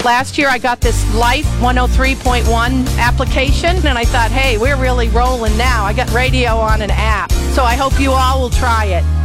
last year I got this Life 103.1 application, and I thought, hey, we're really rolling now. I got radio on an app. So I hope you all will try it.